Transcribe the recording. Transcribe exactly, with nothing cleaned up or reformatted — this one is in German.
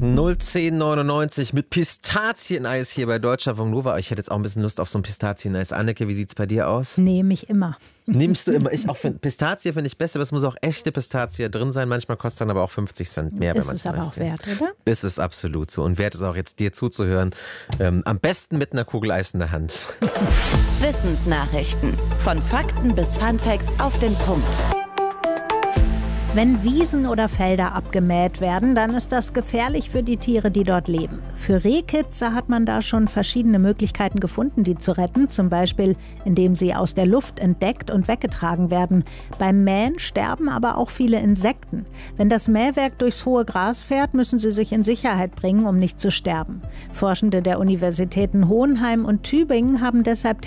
null zehn neunundneunzig mit Pistazieneis hier bei Deutschlandfunk Nova. Ich hätte jetzt auch ein bisschen Lust auf so ein Pistazieneis. Anneke, wie sieht's bei dir aus? Nehme ich immer. Nimmst du immer? Ich auch find, Pistazie finde ich besser, aber es muss auch echte Pistazie drin sein. Manchmal kostet dann aber auch fünfzig Cent mehr. Ist wenn es aber auch wert, oder? Das ist absolut so. Und wert ist auch jetzt dir zuzuhören. Ähm, am besten mit einer Kugel Eis in der Hand. Wissensnachrichten. Von Fakten bis Funfacts auf den Punkt. Wenn Wiesen oder Felder abgemäht werden, dann ist das gefährlich für die Tiere, die dort leben. Für Rehkitze hat man da schon verschiedene Möglichkeiten gefunden, die zu retten. Zum Beispiel, indem sie aus der Luft entdeckt und weggetragen werden. Beim Mähen sterben aber auch viele Insekten. Wenn das Mähwerk durchs hohe Gras fährt, müssen sie sich in Sicherheit bringen, um nicht zu sterben. Forschende der Universitäten Hohenheim und Tübingen haben deshalb